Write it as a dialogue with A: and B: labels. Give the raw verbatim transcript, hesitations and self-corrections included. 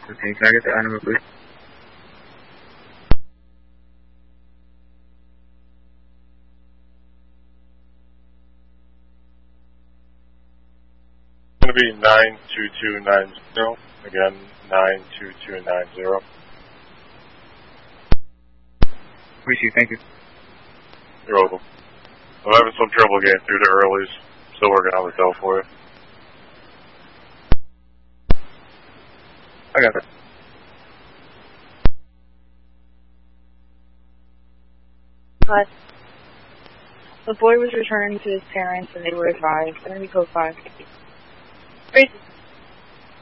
A: Okay, can I get the item, please?
B: It's going to be nine two two nine zero. Again, nine two two nine zero.
A: Appreciate it, thank you.
B: You're welcome. I'm having some trouble getting through the earlies. Still working on the cell for you.
A: I got it.
C: But the boy was returned to his parents and they were advised. Enemy code five. Great.